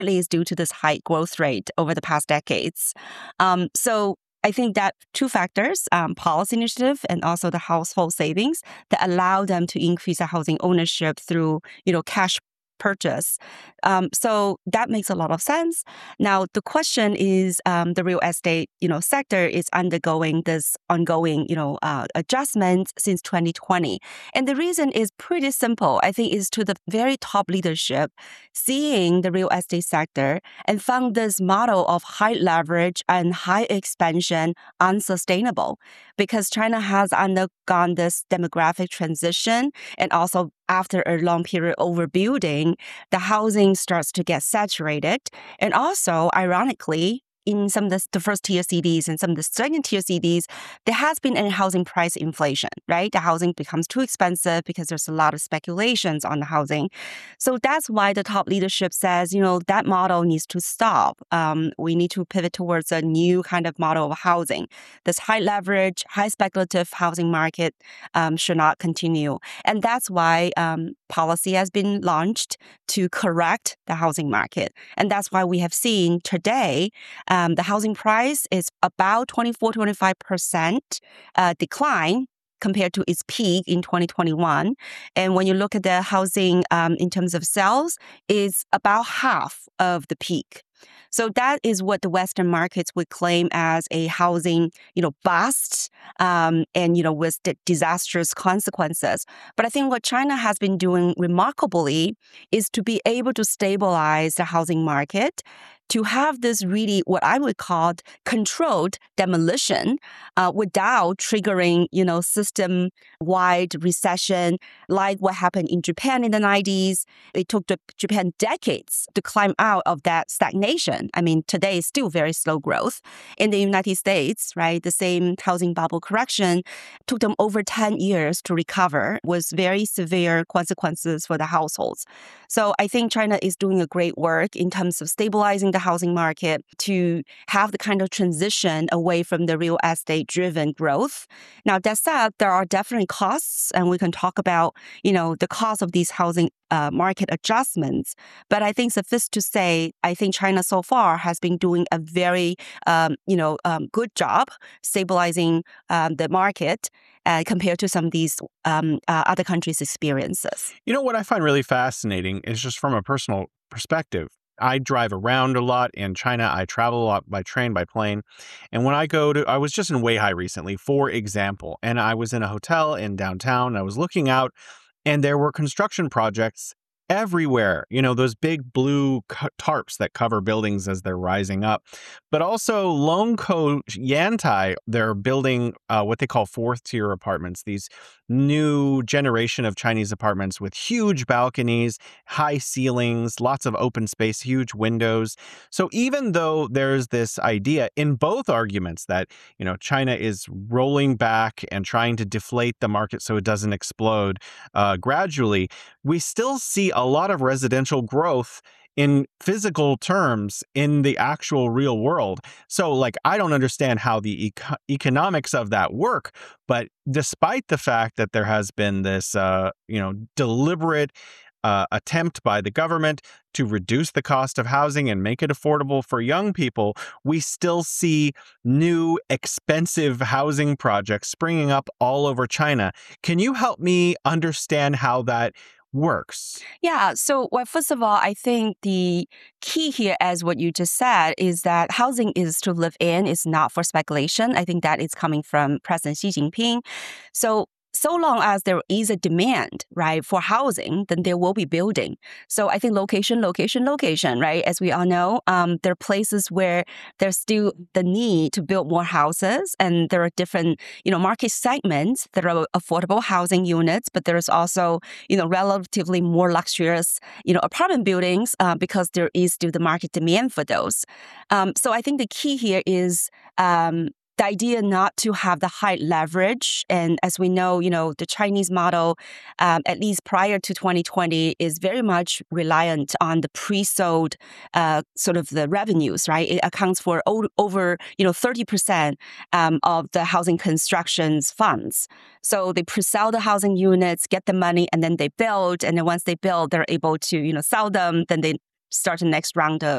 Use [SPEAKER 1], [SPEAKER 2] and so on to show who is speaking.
[SPEAKER 1] partly is due to this high growth rate over the past decades. So I think that two factors, policy initiative and also the household savings, that allow them to increase the housing ownership through, cash purchase. So that makes a lot of sense. Now, the question is, the real estate, sector is undergoing this ongoing, adjustment since 2020. And the reason is pretty simple. I think is to the very top leadership seeing the real estate sector and found this model of high leverage and high expansion unsustainable because China has undergone this demographic transition and also after a long period overbuilding, the housing starts to get saturated. And also, ironically, in some of the first tier cities and some of the second tier cities, there has been a housing price inflation, right? The housing becomes too expensive because there's a lot of speculations on the housing. So that's why the top leadership says, that model needs to stop. We need to pivot towards a new kind of model of housing. This high leverage, high speculative housing market should not continue. And that's why policy has been launched to correct the housing market. And that's why we have seen today the housing price is about 24-25% decline compared to its peak in 2021. And when you look at the housing in terms of sales, it's about half of the peak. So that is what the Western markets would claim as a housing, bust, and with the disastrous consequences. But I think what China has been doing remarkably is to be able to stabilize the housing market, to have this really what I would call controlled demolition without triggering, system-wide recession like what happened in Japan in the 90s. It took Japan decades to climb out of that stagnation. I mean, today is still very slow growth. In the United States, right, the same housing bubble correction took them over 10 years to recover with very severe consequences for the households. So I think China is doing a great work in terms of stabilizing the housing market to have the kind of transition away from the real estate-driven growth. Now, that said, there are definitely costs, and we can talk about, the cost of these housing market adjustments. But I think suffice to say, I think China so far has been doing a very, good job stabilizing the market compared to some of these other countries' experiences.
[SPEAKER 2] What I find really fascinating is just from a personal perspective. I drive around a lot in China. I travel a lot by train, by plane. And when I was just in Weihai recently, for example, and I was in a hotel in downtown. And I was looking out and there were construction projects everywhere. Those big blue tarps that cover buildings as they're rising up. But also Longkou Yantai, they're building what they call fourth tier apartments, these new generation of Chinese apartments with huge balconies, high ceilings, lots of open space, huge windows. So even though there's this idea in both arguments that, China is rolling back and trying to deflate the market so it doesn't explode gradually, we still see a lot of residential growth in physical terms in the actual real world. So I don't understand how the economics of that work, but despite the fact that there has been this, deliberate attempt by the government to reduce the cost of housing and make it affordable for young people, we still see new expensive housing projects springing up all over China. Can you help me understand how that works?
[SPEAKER 1] Yeah. So, well, first of all, I think the key here, as what you just said, is that housing is to live in, it's not for speculation. I think that is coming from President Xi Jinping. So long as there is a demand, right, for housing, then there will be building. So I think location, right? As we all know, there are places where there's still the need to build more houses, and there are different, market segments that are affordable housing units, but there's also, relatively more luxurious, apartment buildings because there is still the market demand for those. So I think the key here is the idea not to have the high leverage. And as we know, the Chinese model, at least prior to 2020, is very much reliant on the pre-sold sort of the revenues, right? It accounts for over, 30% of the housing construction's funds. So they pre-sell the housing units, get the money, and then they build. And then once they build, they're able to, sell them. Then they start the next round of